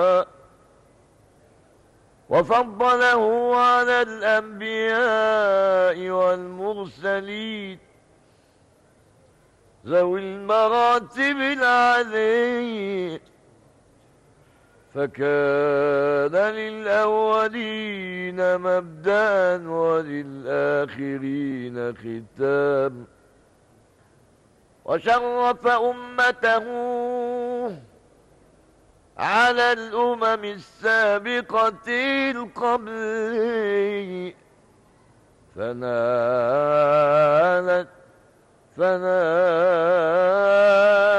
وفضله على الأنبياء والمرسلين ذوي المراتب العلية، فكان للأولين مبدأ وللآخرين ختام، وشرف أمته على الأمم السابقة القبل، فنالت